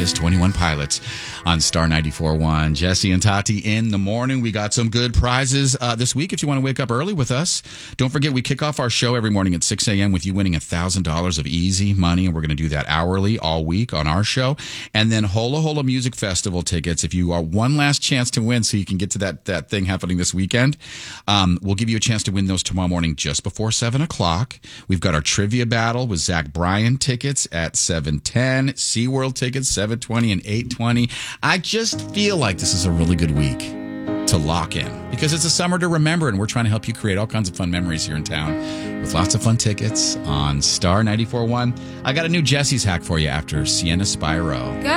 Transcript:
is 21 Pilots on Star 94.1. Jesse and Tati in the morning. We got some good prizes this week if you want to wake up early with us. Don't forget, we kick off our show every morning at 6 a.m. with you winning $1,000 of easy money, and we're going to do that hourly all week on our show. And then Hola Hola Music Festival tickets. If you are one last chance to win so you can get to that thing happening this weekend, we'll give you a chance to win those tomorrow morning just before 7 o'clock. We've got our trivia battle with Zach Bryan tickets at 7:10, SeaWorld tickets 7:20 and 8:20. I just feel like this is a really good week to lock in because it's a summer to remember, and we're trying to help you create all kinds of fun memories here in town with lots of fun tickets on Star 94.1. I got a new Jesse's hack for you after Sienna Spyro.